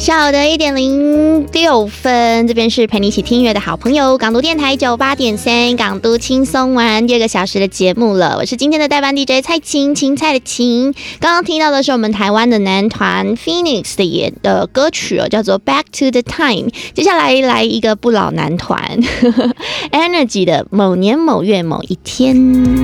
下午的1:06，这边是陪你一起听音乐的好朋友，港都电台98.3，港都轻松玩第2个小时的节目了。我是今天的代班 DJ 蔡琴，芹菜的芹。刚刚听到的是我们台湾的男团 Phoenix 的歌曲叫做 Back to the Time。接下来来一个不老男团Energy 的某年某月某一天。